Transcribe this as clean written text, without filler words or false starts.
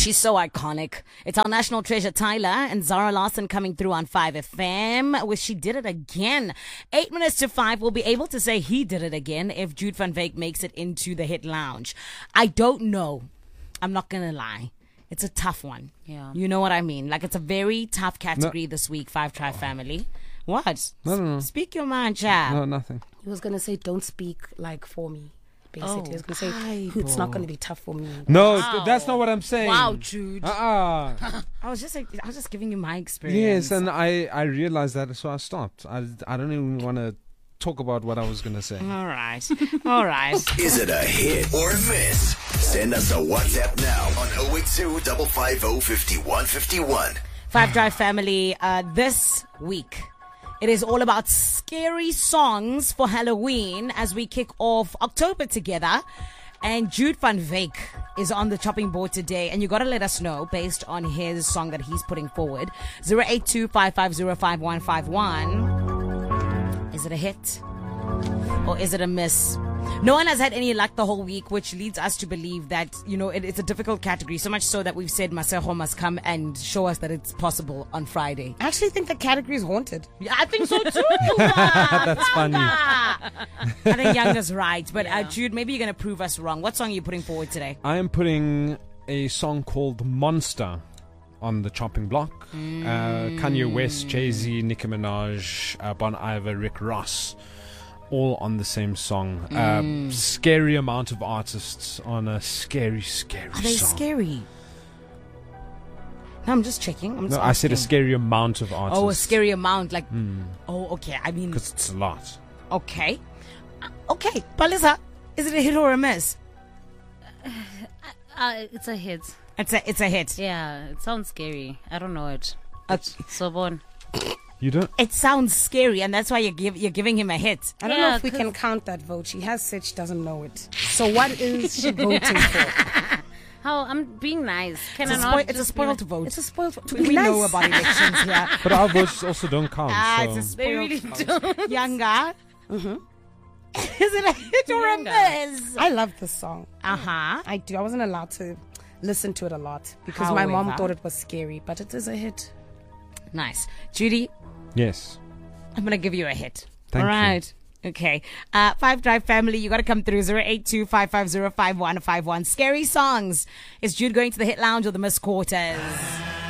She's so iconic. It's our national treasure, Tyler, and Zara Larson coming through on 5FM, where she did it again. 8 minutes to 5, we'll be able to say he did it again if Jude van Wyk makes it into the hit lounge. I don't know. I'm not going to lie. It's a tough one. Yeah. You know what I mean? Like, it's a very tough category this week, Five Tribe Family. What? No. Speak your mind, chap. No, nothing. He was going to say, don't speak like for me. Basically, he was going to say, Bible. it's not going to be tough for me. No, Wow. that's not what I'm saying. Wow, Jude. I I was just giving you my experience. Yes, and I realized that, so I stopped. I don't even want to talk about what I was going to say. All right. All right. Is it a hit or a miss? Send us a WhatsApp now on 082 550 5151. Five Drive Family, this week, it is all about scary songs for Halloween as we kick off October together. And Jude van Wyk is on the chopping board today. And you got to let us know based on his song that he's putting forward. 082 550 5151. Is it a hit? Or is it a miss? No one has had any luck the whole week, which leads us to believe that, you know, it's a difficult category. So much so that we've said Masejo must come and show us that it's possible on Friday. I actually think the category is haunted. Yeah, I think so too. That's funny. I think Young is right. But Jude, maybe you're going to prove us wrong. What song are you putting forward today? I am putting a song called Monster on the chopping block. Kanye West, Jay-Z, Nicki Minaj, Bon Iver, Rick Ross, all on the same song. Scary amount of artists on a scary song. Are they scary? No, I'm just checking. No, I said a scary amount of artists. Oh, a scary amount. Like, oh, okay. I mean, Because it's a lot. okay. Okay. Palisa, is it a hit or a miss? It's a hit. It's a hit. Yeah, it sounds scary. I don't know it. Okay. So bon. You don't? It sounds scary, and that's why you're giving him a hit. I don't know Yeah, if we 'cause- can count that vote. She has said she doesn't know it. So what is she voting for? How I'm being nice. Can I It's not? a just spoiled be vote. It's a spoiled vote. We know about elections here. But our votes also don't count. It's a So. They really don't. Younger. Is it a hit or a Younger. miss? I love this song. Uh-huh. I do. I wasn't allowed to listen to it a lot because my mom However. thought it was scary, but it is a hit. Nice. Judy, Yes. I'm going to give you a hit. Thank All you. right. Okay. Five Drive Family, you got to come through 082 550 5151. Scary songs. Is Jude going to the hit lounge or the Miss Quarters?